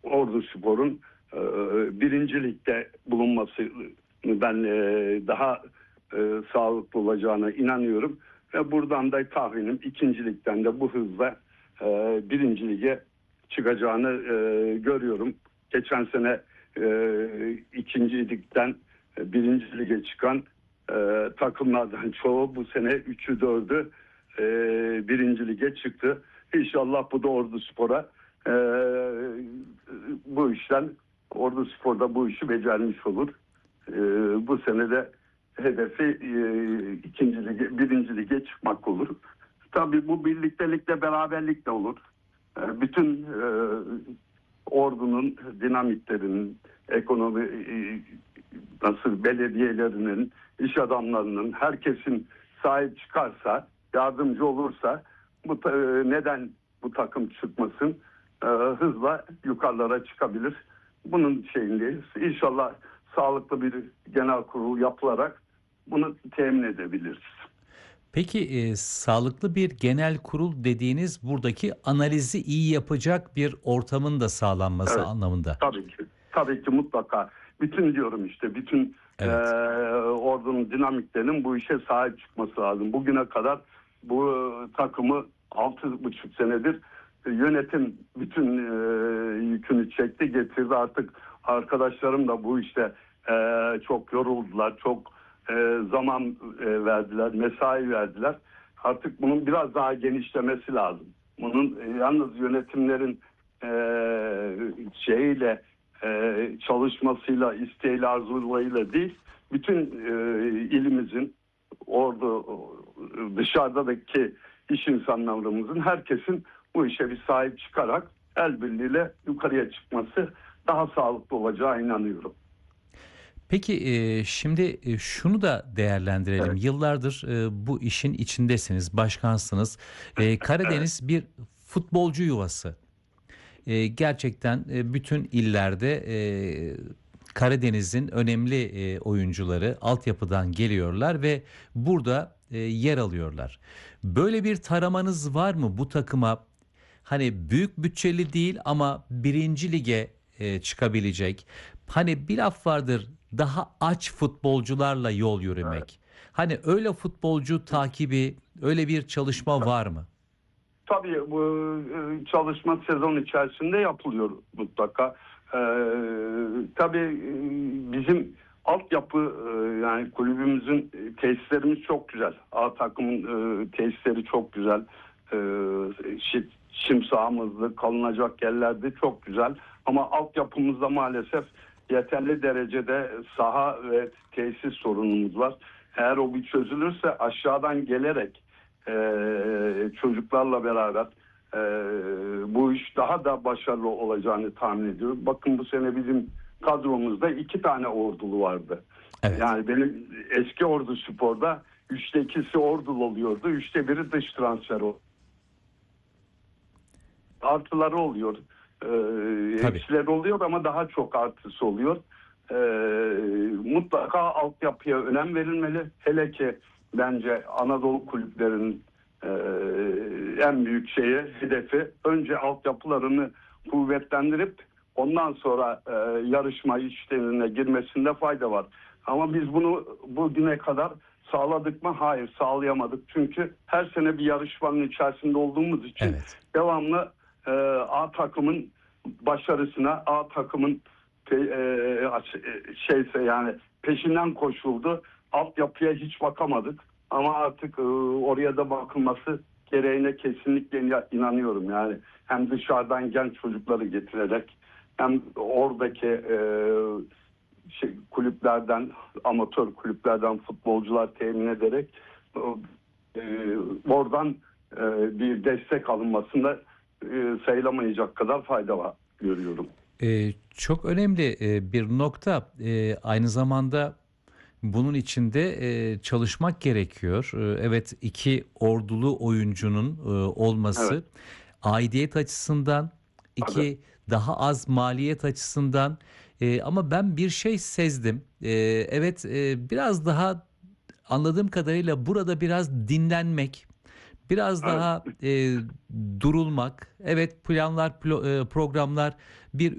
Orduspor'un birinci ligde bulunması ben daha sağlıklı olacağına inanıyorum. Ve buradan da tahminim ikinci ligden de bu hızla birinci lige çıkacağını görüyorum. Geçen sene ikinci ligden birinci lige çıkan takımlardan çoğu bu sene 3'ü 4'ü birinci lige çıktı. İnşallah bu da Orduspor'a bu işten Orduspor'da bu işi becermiş olur. Bu sene de hedefi ikinci lige, birinci lige çıkmak olur. Tabii bu birliktelikle beraberlikle olur. Bütün ordunun dinamiklerinin, ekonomi nasıl belediyelerinin, iş adamlarının, herkesin sahip çıkarsa, yardımcı olursa neden bu takım çıkmasın? Hızla yukarılara çıkabilir. Bunun şeyindeyiz. İnşallah sağlıklı bir genel kurul yapılarak bunu temin edebiliriz. Peki sağlıklı bir genel kurul dediğiniz buradaki analizi iyi yapacak bir ortamın da sağlanması Evet, anlamında. tabii ki. Tabii ki mutlaka. Bütün diyorum işte, bütün Evet. ordunun dinamiklerinin bu işe sahip çıkması lazım. Bugüne kadar bu takımı 6,5 senedir yönetim bütün yükünü çekti, getirdi. Artık arkadaşlarım da bu işte çok yoruldular, çok zaman verdiler, mesai verdiler. Artık bunun biraz daha genişlemesi lazım. Bunun yalnız yönetimlerin şeyle çalışmasıyla, isteğiyle, arzularıyla değil, bütün ilimizin, ordu dışarıdaki iş insanlarımızın, herkesin bu işe bir sahip çıkarak el birliğiyle yukarıya çıkması daha sağlıklı olacağı inanıyorum. Peki şimdi şunu da değerlendirelim. Evet, Yıllardır bu işin içindesiniz, başkansınız. evet, Karadeniz bir futbolcu yuvası. Gerçekten bütün illerde Karadeniz'in önemli oyuncuları altyapıdan geliyorlar ve burada yer alıyorlar. Böyle bir taramanız var mı bu takıma? Hani büyük bütçeli değil ama birinci lige çıkabilecek. Hani bir laf vardır, daha aç futbolcularla yol evet. yürümek. Hani öyle futbolcu takibi, öyle bir çalışma var mı? Tabii bu çalışma sezon içerisinde yapılıyor mutlaka. E, tabii bizim altyapı yani kulübümüzün tesislerimiz çok güzel. A takımın tesisleri çok güzel. E, Çim sahamızda kalınacak yerlerde çok güzel. Ama altyapımızda maalesef yeterli derecede saha ve tesis sorunumuz var. Eğer o bir çözülürse aşağıdan gelerek çocuklarla beraber bu iş daha da başarılı olacağını tahmin ediyorum. Bakın bu sene bizim kadromuzda 2 tane ordulu vardı. Evet. Yani benim eski Orduspor'da 3'te 2'si ordulu oluyordu. 3'te 1'i dış transfer oldu. Artıları oluyor. Tabii. Eksileri oluyor ama daha çok artısı oluyor. Mutlaka altyapıya önem verilmeli. Hele ki bence Anadolu kulüplerinin en büyük hedefi önce altyapılarını kuvvetlendirip ondan sonra yarışma işlerine girmesinde fayda var. Ama biz bunu bugüne kadar sağladık mı? Hayır, sağlayamadık. Çünkü her sene bir yarışmanın içerisinde olduğumuz için Evet. devamlı A takımın başarısına, A takımın yani peşinden koşuldu. Altyapıya hiç bakamadık. Ama artık oraya da bakılması gereğine kesinlikle inanıyorum. Yani hem dışarıdan genç çocukları getirerek hem oradaki kulüplerden, amatör kulüplerden futbolcular temin ederek oradan bir destek alınmasında sayılamayacak kadar fayda var görüyorum. Çok önemli bir nokta. Aynı zamanda bunun içinde çalışmak gerekiyor. Evet, iki ordulu oyuncunun Evet, olması aidiyet açısından, tabii. iki daha az maliyet açısından. Ama ben bir şey sezdim. Evet, biraz daha anladığım kadarıyla burada biraz dinlenmek, biraz Evet. daha durulmak. Evet, planlar, programlar bir